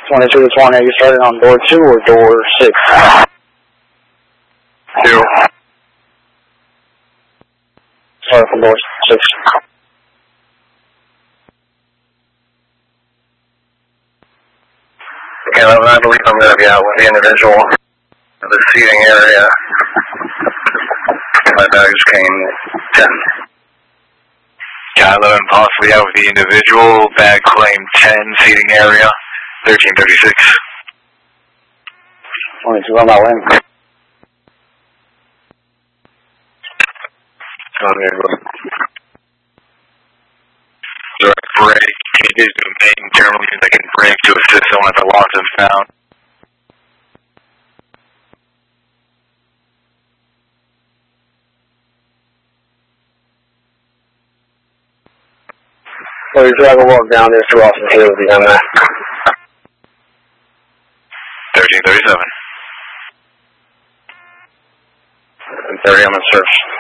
22 to 20, you started on door 2 or door 6? 2. Started from door 6. Okay, I believe I'm going to be out with the individual in the seating area. My baggage came 10. Sky 11 possibly out with the individual, bag claim 10, seating area, 1336. 22 on my way. Direct brake, can you do main terminal unit that can brake to assist someone if a loss is found? So you I can walk down there to Austin Hill with you on that. 1337. 30, I'm in search.